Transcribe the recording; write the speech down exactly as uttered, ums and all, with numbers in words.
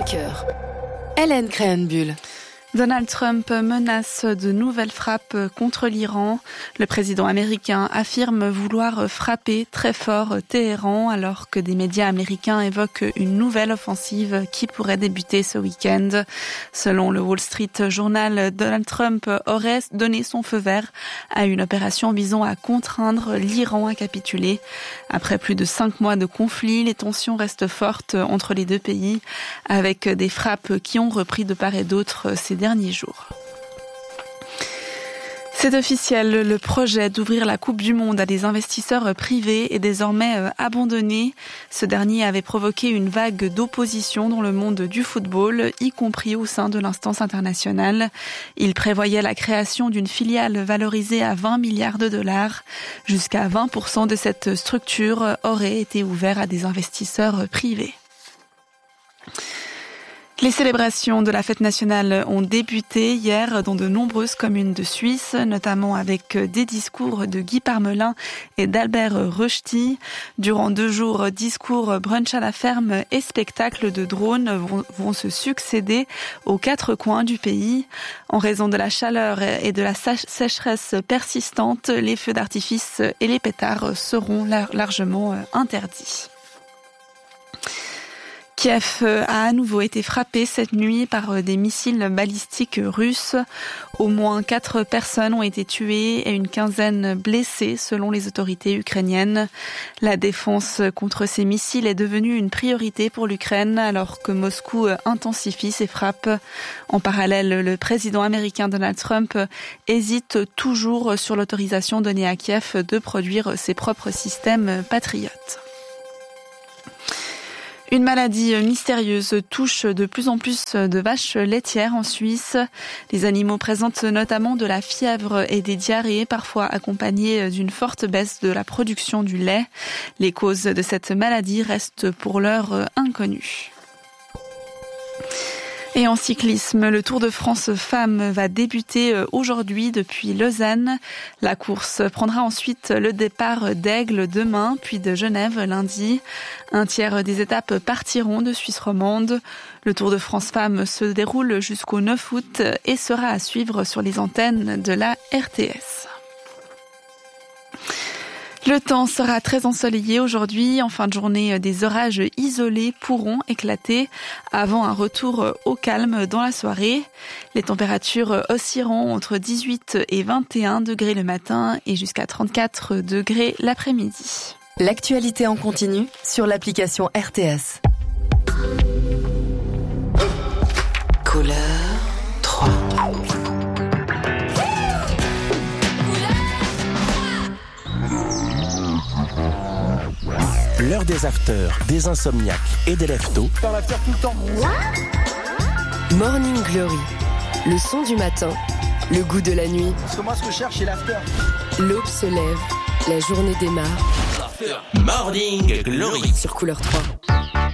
cinq heures. Hélène Créhenbuhl. Donald Trump menace de nouvelles frappes contre l'Iran. Le président américain affirme vouloir frapper très fort Téhéran alors que des médias américains évoquent une nouvelle offensive qui pourrait débuter ce week-end. Selon le Wall Street Journal, Donald Trump aurait donné son feu vert à une opération visant à contraindre l'Iran à capituler. Après plus de cinq mois de conflit, les tensions restent fortes entre les deux pays avec des frappes qui ont repris de part et d'autre ces derniers jours. C'est officiel, le projet d'ouvrir la Coupe du Monde à des investisseurs privés est désormais abandonné. Ce dernier avait provoqué une vague d'opposition dans le monde du football, y compris au sein de l'instance internationale. Il prévoyait la création d'une filiale valorisée à vingt milliards de dollars. Jusqu'à vingt pour cent de cette structure aurait été ouvert à des investisseurs privés. Les célébrations de la fête nationale ont débuté hier dans de nombreuses communes de Suisse, notamment avec des discours de Guy Parmelin et d'Albert Rochety. Durant deux jours, discours, brunch à la ferme et spectacles de drones vont, vont se succéder aux quatre coins du pays. En raison de la chaleur et de la sécheresse persistante, les feux d'artifice et les pétards seront largement interdits. Kiev a à nouveau été frappé cette nuit par des missiles balistiques russes. Au moins quatre personnes ont été tuées et une quinzaine blessées selon les autorités ukrainiennes. La défense contre ces missiles est devenue une priorité pour l'Ukraine alors que Moscou intensifie ses frappes. En parallèle, le président américain Donald Trump hésite toujours sur l'autorisation donnée à Kiev de produire ses propres systèmes patriotes. Une maladie mystérieuse touche de plus en plus de vaches laitières en Suisse. Les animaux présentent notamment de la fièvre et des diarrhées, parfois accompagnées d'une forte baisse de la production du lait. Les causes de cette maladie restent pour l'heure inconnues. Et en cyclisme, le Tour de France Femmes va débuter aujourd'hui depuis Lausanne. La course prendra ensuite le départ d'Aigle demain, puis de Genève lundi. Un tiers des étapes partiront de Suisse romande. Le Tour de France Femmes se déroule jusqu'au neuf août et sera à suivre sur les antennes de la R T S. Le temps sera très ensoleillé aujourd'hui. En fin de journée, des orages isolés pourront éclater avant un retour au calme dans la soirée. Les températures oscilleront entre dix-huit et vingt et un degrés le matin et jusqu'à trente-quatre degrés l'après-midi. L'actualité en continu sur l'application R T S. Couleur trois. L'heure des afters, des insomniaques et des lève-tôt. Dans l'after tout le temps. Morning Glory, le son du matin, le goût de la nuit. Parce que moi, ce que je cherche, c'est l'after. L'aube se lève, la journée démarre. Morning Glory Sur Couleur trois.